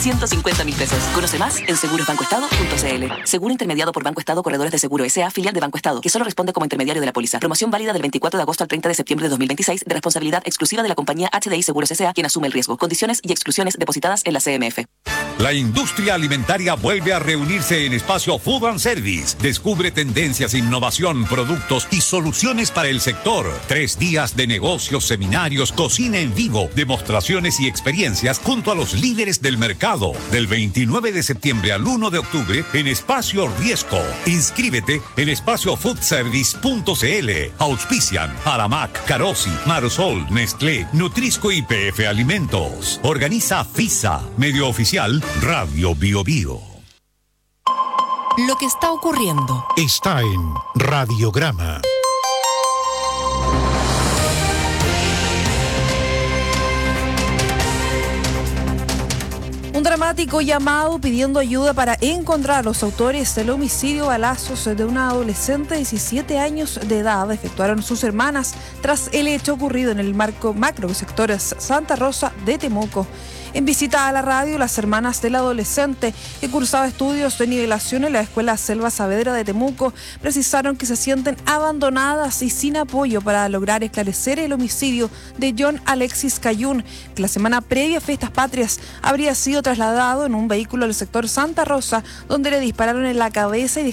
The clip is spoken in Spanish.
150.000 pesos. Conoce más en segurosbancoestado.cl. Seguro intermediado por Banco Estado Corredores de Seguro S.A., filial de Banco Estado, que solo responde como intermediario de la póliza. Promoción válida del 24 de agosto al 30 de septiembre de 2026, de responsabilidad exclusiva de la compañía HDI Seguros S.A., quien asume el riesgo. Condiciones y exclusiones depositadas en la CMF. La industria alimentaria vuelve a reunirse en Espacio Food and Service. Descubre tendencias, innovación, productos y soluciones para el sector. 3 días de negocios, seminarios, cocina en vivo, demostraciones y experiencias junto a los líderes del mercado. Del 29 de septiembre al 1 de octubre en Espacio Riesco. Inscríbete en espaciofoodservice.cl. Auspician Aramac, Carosi, Marosol, Nestlé, Nutrisco y PF Alimentos. Organiza FISA, medio oficial Radio Bio Bio. Lo que está ocurriendo está en Radiograma. Un dramático llamado pidiendo ayuda para encontrar a los autores del homicidio a balazos de una adolescente de 17 años de edad efectuaron sus hermanas tras el hecho ocurrido en el macro sector Santa Rosa de Temuco. En visita a la radio, las hermanas del adolescente, que cursaba estudios de nivelación en la Escuela Selva Saavedra de Temuco, precisaron que se sienten abandonadas y sin apoyo para lograr esclarecer el homicidio de John Alexis Cayún, que la semana previa a Fiestas Patrias habría sido trasladado en un vehículo al sector Santa Rosa, donde le dispararon en la cabeza y